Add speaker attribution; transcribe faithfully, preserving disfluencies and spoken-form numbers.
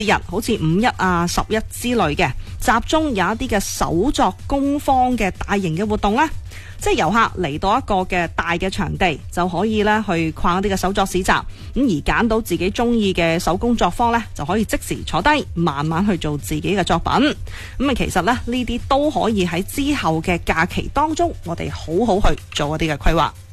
Speaker 1: 日好似五一啊、十一之類嘅，集中有一啲嘅手作工坊嘅大型嘅活動啦。即係遊客嚟到一個嘅大嘅場地，就可以咧去逛一啲嘅手作市集，咁而揀到自己中意嘅手工作坊咧，就可以即時坐低慢慢去做自己嘅作品。咁啊，其實咧呢啲都可以喺之後嘅假期當中，我哋好好去做一啲嘅規劃。